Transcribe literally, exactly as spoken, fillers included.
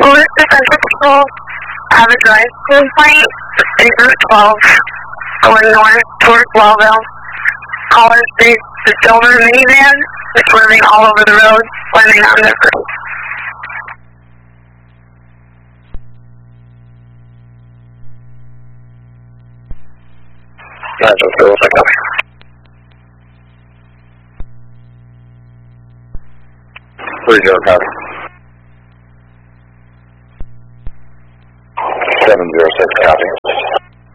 Louis Central Patrol. I have a drive-through complaint in Route twelve, going north towards Wellville. Caller states the silver minivan is swerving all over the road, slamming on their road. Nigel, Phil, I copy. Three zero, copy.